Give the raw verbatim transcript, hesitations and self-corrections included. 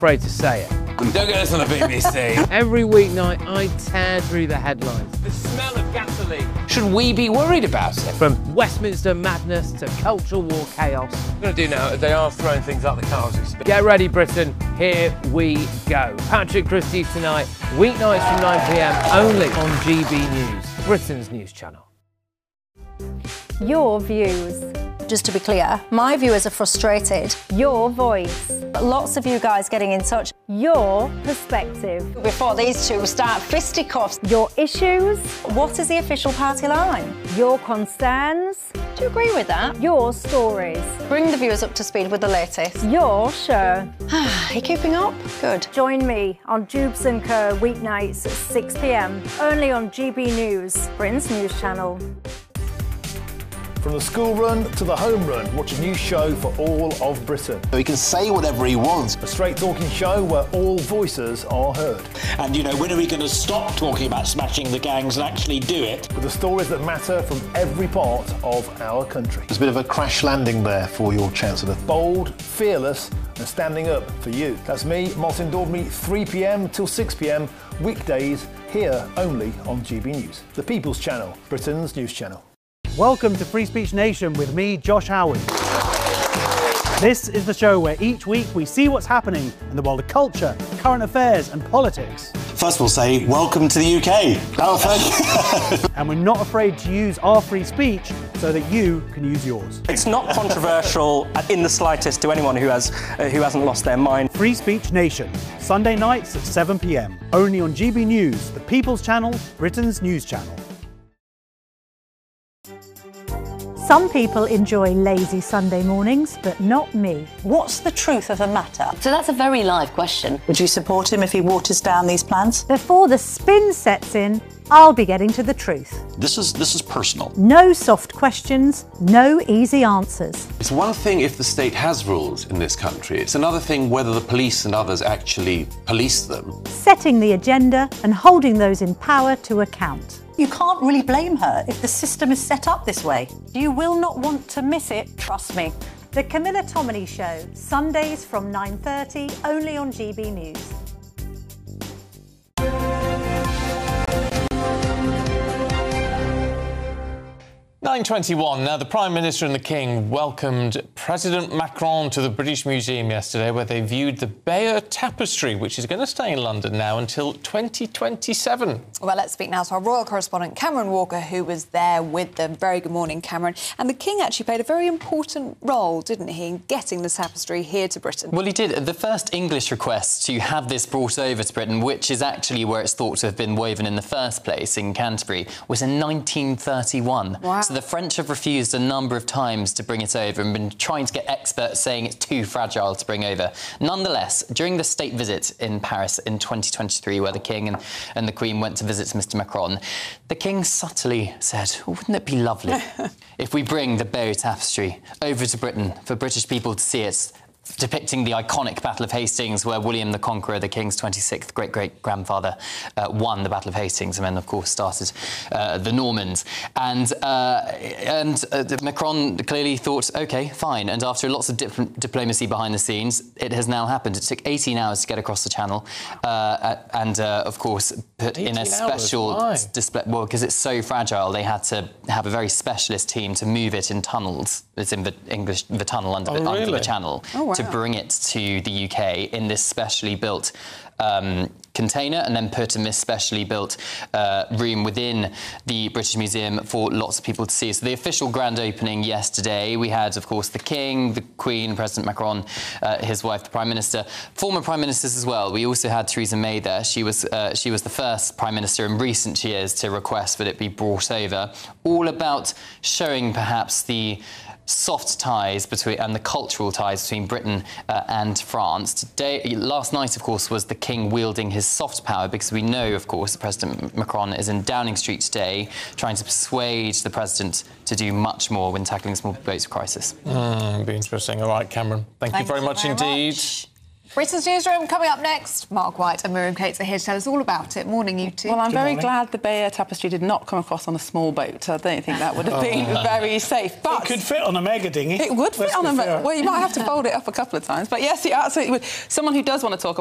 Afraid to say it. Don't get this on the B B C. Every weeknight, I tear through the headlines. The smell of gasoline. Should we be worried about it? From Westminster madness to cultural war chaos. What I'm going to do now is they are throwing things out the car as we speak. Get ready, Britain. Here we go. Patrick Christie tonight, weeknights from nine p m, only on G B News, Britain's news channel. Your views. Just to be clear, my viewers are frustrated. Your voice. Lots of you guys getting in touch. Your perspective. Before these two start fisticuffs. Your issues. What is the official party line? Your concerns. Do you agree with that? Your stories. Bring the viewers up to speed with the latest. Your show. Are you keeping up? Good. Join me on Jubes and Co weeknights at six p m, only on G B News, Britain's news channel. From the school run to the home run, watch a new show for all of Britain. He can say whatever he wants. A straight-talking show where all voices are heard. And, you know, when are we going to stop talking about smashing the gangs and actually do it? With the stories that matter from every part of our country. There's a bit of a crash landing there for your Chancellor. Bold, fearless and standing up for you. That's me, Martin Dordme, three p m till six p m, weekdays, here only on G B News. The People's Channel, Britain's news channel. Welcome to Free Speech Nation with me, Josh Howard. This is the show where each week we see what's happening in the world of culture, current affairs and politics. First we'll say, welcome to the U K. Oh, thank you. And we're not afraid to use our free speech so that you can use yours. It's not controversial in the slightest to anyone who, has, uh, who hasn't lost their mind. Free Speech Nation, Sunday nights at seven p m, only on G B News, the People's Channel, Britain's news channel. Some people enjoy lazy Sunday mornings, but not me. What's the truth of the matter? So that's a very live question. Would you support him if he waters down these plans? Before the spin sets in, I'll be getting to the truth. This is, this is personal. No soft questions, no easy answers. It's one thing if the state has rules in this country. It's another thing whether the police and others actually police them. Setting the agenda and holding those in power to account. You can't really blame her if the system is set up this way. You will not want to miss it, trust me. The Camilla Tominey Show, Sundays from nine thirty, only on G B News. nine twenty-one. Now, the Prime Minister and the King welcomed President Macron to the British Museum yesterday, where they viewed the Bayeux Tapestry, which is going to stay in London now until twenty twenty-seven. Well, let's speak now to our royal correspondent, Cameron Walker, who was there with them. Very good morning, Cameron. And the King actually played a very important role, didn't he, in getting the tapestry here to Britain? Well, he did. The first English request to have this brought over to Britain, which is actually where it's thought to have been woven in the first place, in Canterbury, was in nineteen thirty-one. Wow. So the French have refused a number of times to bring it over and been trying to get experts saying it's too fragile to bring over. Nonetheless, during the state visit in Paris in twenty twenty-three, where the King and, and the Queen went to visit Mister Macron, the King subtly said, oh, wouldn't it be lovely if we bring the Bayeux Tapestry over to Britain for British people to see it, depicting the iconic Battle of Hastings, where William the Conqueror, the King's twenty-sixth great-great-grandfather, uh, won the Battle of Hastings and then, of course, started uh, the Normans. And, uh, and uh, Macron clearly thought, OK, fine. And after lots of dip diplomacy behind the scenes, it has now happened. It took eighteen hours to get across the Channel uh, and, uh, of course, put in a special display. Well, because it's so fragile, they had to have a very specialist team to move it in tunnels. It's in the English, the tunnel under, oh, the, really? under the Channel. Oh, wow. To bring it to the U K in this specially built um, container and then put in this specially built uh, room within the British Museum for lots of people to see. So the official grand opening yesterday, we had, of course, the King, the Queen, President Macron, uh, his wife, the Prime Minister, former Prime Ministers as well. We also had Theresa May there. She was, uh, she was the first Prime Minister in recent years to request that it be brought over, all about showing perhaps the soft ties between and the cultural ties between Britain uh, and France. Today, last night, of course, was the King wielding his soft power, because we know, of course, that President Macron is in Downing Street today trying to persuade the President to do much more when tackling small boats crisis. Mm, be interesting. All right, Cameron. Thank, Thank you very you much very indeed. Much. Britain's Newsroom coming up next. Mark White and Miriam Cates are here to tell us all about it. Morning, you two. Well, I'm Good very morning. glad the Bayer Tapestry did not come across on a small boat. I don't think that would have been Oh. very safe. But It could fit on a mega dinghy. it would fit Let's on be a... fair. Well, you might have to fold it up a couple of times. But yes, it absolutely would. Someone who does want to talk